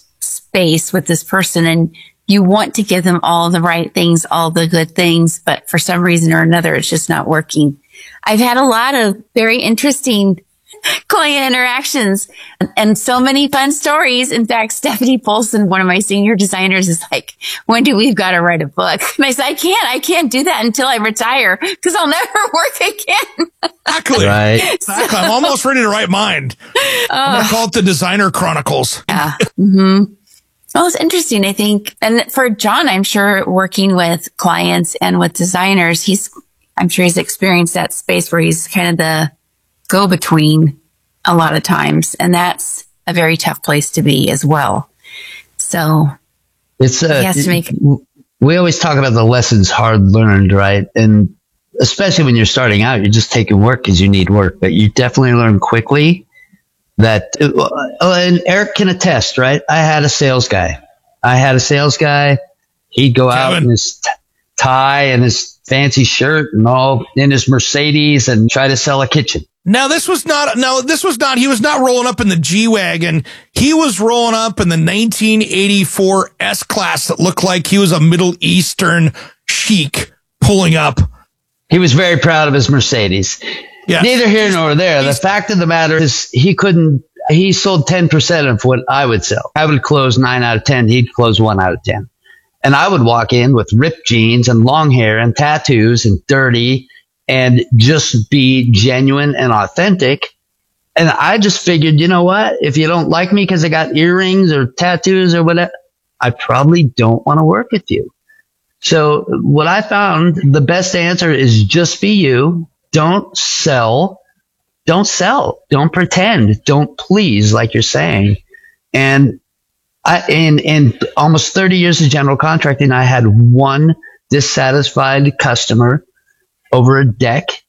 Speaker 16: space with this person and you want to give them all the right things, all the good things, but for some reason or another, it's just not working. I've had a lot of very interesting client interactions and so many fun stories. In fact, Stephanie Polson, one of my senior designers, is like, Wendy, we've got to write a book. And I said, I can't do that until I retire because I'll never work again.
Speaker 5: Exactly.
Speaker 6: Right.
Speaker 5: Exactly. I'm almost ready to write mine. I'm going to call it the Designer Chronicles.
Speaker 16: Yeah. Mm-hmm. Well, it's interesting, I think. And for John, I'm sure working with clients and with designers, I'm sure he's experienced that space where he's kind of the go-between a lot of times. And that's a very tough place to be as well. So he has to make.
Speaker 6: We always talk about the lessons hard learned, right? And especially when you're starting out, you're just taking work because you need work, but you definitely learn quickly that, and Eric can attest, right? I had a sales guy. He'd go out in his tie and his fancy shirt and all in his Mercedes and try to sell a kitchen.
Speaker 5: He was not rolling up in the G-Wagon. He was rolling up in the 1984 S-Class that looked like he was a Middle Eastern sheik pulling up
Speaker 6: He was very proud of his Mercedes.
Speaker 5: Yes.
Speaker 6: Neither here nor there. The fact of the matter is he sold 10% of what I would sell. I would close 9 out of 10. He'd close 1 out of 10. And I would walk in with ripped jeans and long hair and tattoos and dirty and just be genuine and authentic. And I just figured, you know what? If you don't like me because I got earrings or tattoos or whatever, I probably don't want to work with you. So what I found, the best answer is just be you. Don't sell. Don't pretend. Don't please, like you're saying. And in almost 30 years of general contracting, I had one dissatisfied customer over a deck